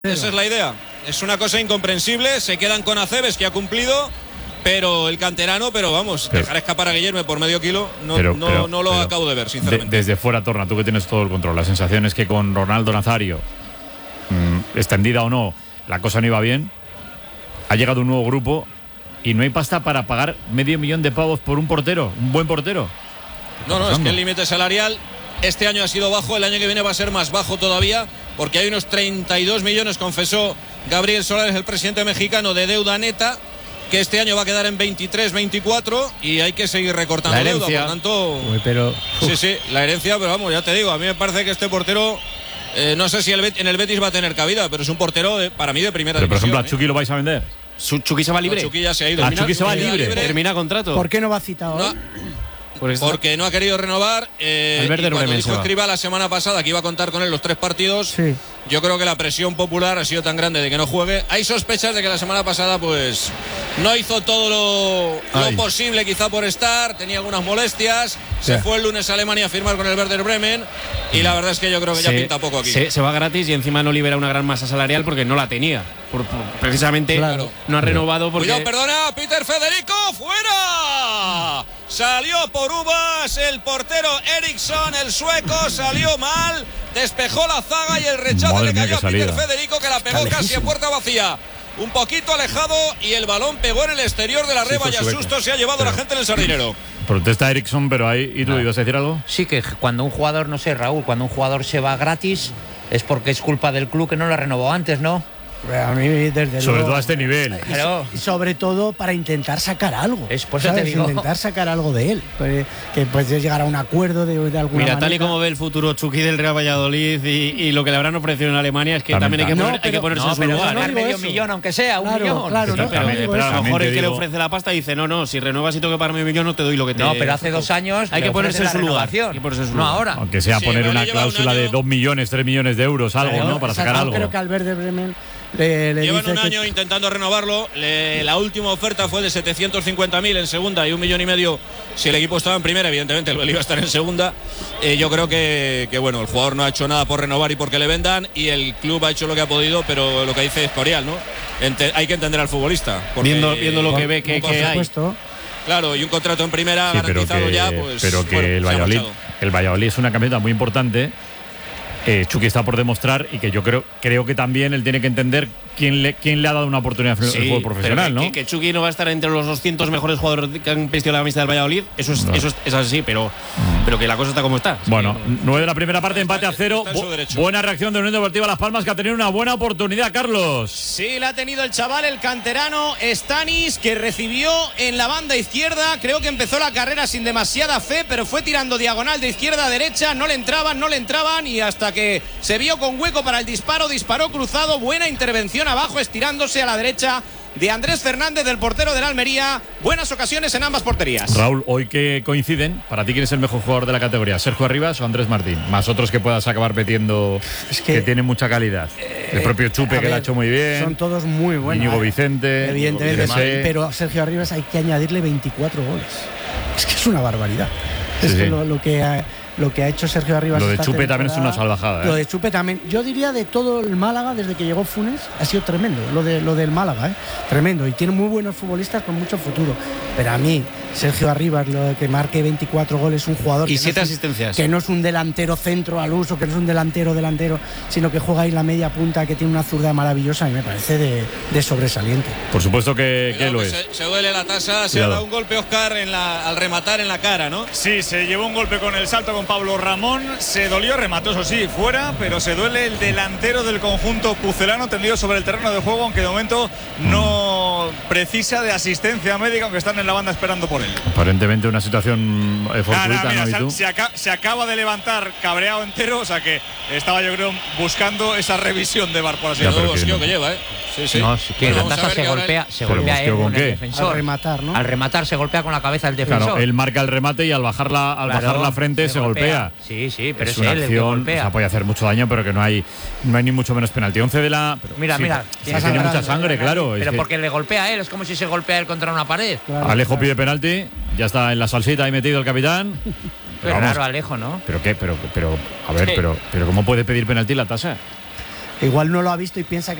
Esa es la idea. Es una cosa incomprensible. Se quedan con Aceves, que ha cumplido, pero el canterano, dejar escapar a Guillermo por medio kilo, no lo acabo de ver, sinceramente. Desde fuera, Torna, tú que tienes todo el control. La sensación es que con Ronaldo Nazario, extendida o no, la cosa no iba bien. Ha llegado un nuevo grupo y no hay pasta para pagar $500,000 por un portero, un buen portero. No, es que el límite salarial este año ha sido bajo, el año que viene va a ser más bajo todavía, porque hay unos 32 millones, confesó Gabriel Solares, el presidente mexicano, de deuda neta, que este año va a quedar en 23, 24 y hay que seguir recortando la deuda, herencia. por tanto. Sí, la herencia, pero ya te digo, a mí me parece que este portero, no sé si en el Betis va a tener cabida, pero es un portero para mí de primera división. Por ejemplo, ¿a Chucky lo vais a vender? Chucky se va libre. Chucky ya se ha ido. Chucky se va libre. Termina contrato. ¿Por qué no va citado? No, porque no ha querido renovar. Y cuando dijo Escribá la semana pasada que iba a contar con él los 3 partidos, sí. Yo creo que la presión popular ha sido tan grande de que no juegue. Hay sospechas de que la semana pasada pues no hizo todo lo posible quizá por estar, tenía algunas molestias, se fue el lunes a Alemania a firmar con el Werder Bremen y la verdad es que yo creo que ya pinta poco aquí. Se va gratis y encima no libera una gran masa salarial porque no la tenía. Precisamente no ha renovado porque... Cuidado, perdona, Peter Federico, ¡fuera! Salió por uvas el portero Eriksson, el sueco, salió mal, despejó la zaga y el rechazo le cayó a Peter Federico, que la pegó casi a puerta vacía. Un poquito alejado y el balón pegó en el exterior de la reba y a susto se ha llevado la gente en el sardinero. Protesta Eriksson, pero ahí... ¿Y tú ibas a decir algo? Sí, que cuando un jugador, no sé, Raúl, cuando un jugador se va gratis es porque es culpa del club que no lo renovó antes, ¿no? A mí, desde sobre luego, todo a este nivel. Claro. Y sobre todo para intentar sacar algo. Es por eso te digo. Intentar sacar algo de él. Que puedes llegar a un acuerdo de alguna manera. Mira, tal y como ve el futuro Chucky del Real Valladolid y lo que le habrán ofrecido en Alemania, es que también hay que ponerse en su lugar. Ganar medio millón, aunque sea, un millón. Claro, pero a lo mejor el que le ofrece la pasta dice, no, si renuevas y tengo que pagarme $1 millón, no te doy lo que te... No, pero hace 2 años hay que ponerse en su lugar. No ahora. Aunque sea poner una cláusula de 2 millones, 3 millones de euros, algo, ¿no? Para sacar algo. Creo que al Werder Bremen llevan un año intentando renovarlo. La última oferta fue de 750.000 en segunda y $1,5 millones si el equipo estaba en primera. Evidentemente el iba a estar en segunda. Yo creo que el jugador no ha hecho nada por renovar y porque le vendan, y el club ha hecho lo que ha podido, pero lo que dice Escorial, ¿no? Hay que entender al futbolista viendo lo que ve que hay. Claro, y un contrato en primera garantizado ya, pues. Pero que el Valladolid es una camiseta muy importante. Chucky está por demostrar, y que yo creo que también él tiene que entender quién le ha dado una oportunidad en el juego profesional, ¿no? Que Chucky no va a estar entre los 200 mejores jugadores que han vestido la camiseta del Valladolid, eso es así, pero que la cosa está como está. Bueno, 9 de la primera parte, empate a 0. Buena reacción de Unión Deportiva Las Palmas, que ha tenido una buena oportunidad, Carlos. Sí, la ha tenido el chaval, el canterano Stanis, que recibió en la banda izquierda. Creo que empezó la carrera sin demasiada fe, pero fue tirando diagonal de izquierda a derecha, no le entraban, y hasta que se vio con hueco para el disparo, disparó cruzado. Buena intervención abajo, estirándose a la derecha de Andrés Fernández, del portero del Almería. Buenas ocasiones en ambas porterías. Raúl, hoy que coinciden, ¿para ti quién es el mejor jugador de la categoría? ¿Sergio Arribas o Andrés Martín? Más otros que puedas acabar metiendo, que tienen mucha calidad. El propio Chupe, que lo ha hecho muy bien. Son todos muy buenos. Íñigo Vicente. Evidentemente, pero a Sergio Arribas hay que añadirle 24 goles. Es que es una barbaridad. Que lo que ha hecho Sergio Arribas. Lo de Chupe también es una salvajada. Lo de Chupe también. Yo diría de todo el Málaga, desde que llegó Funes, ha sido tremendo. Lo del Málaga, tremendo. Y tiene muy buenos futbolistas con mucho futuro. Pero a mí, Sergio Arribas, lo que marque 24 goles, un jugador. Y 7 asistencias. Que no es un delantero centro al uso, que no es un delantero, sino que juega ahí en la media punta, que tiene una zurda maravillosa, y me parece de sobresaliente. Por supuesto que lo es. Se duele la tasa, se ha dado un golpe, Óscar, al rematar en la cara, ¿no? Sí, se llevó un golpe con el salto con Pablo Ramón, se dolió, remató, eso sí, fuera, pero se duele el delantero del conjunto pucelano, tendido sobre el terreno de juego, aunque de momento no precisa de asistencia médica, aunque están en la banda esperando por él. Aparentemente una situación fortuita, mira, ¿no? Se acaba de levantar cabreado entero, o sea que estaba, yo creo, buscando esa revisión de VAR, por así decirlo. Es que lleva, Sí. No, si que la tasa se golpea él con el defensor. Al rematar, ¿no? Al rematar se golpea con la cabeza el defensor. Claro, él marca el remate y al bajar la frente se golpea. Sí, pero es una él el que acción, golpea. o sea, puede hacer mucho daño, pero que no hay ni mucho menos penalti. 11 de la... Mira. Tiene mucha sangre, claro. Pero porque le golpea a él, es como si se golpea él contra una pared. Claro, Alejo pide penalti, ya está en la salsita ahí metido el capitán. Pero raro, Alejo, ¿no? ¿Pero qué? A ver, pero ¿cómo puede pedir penalti la tasa? Igual no lo ha visto y piensa que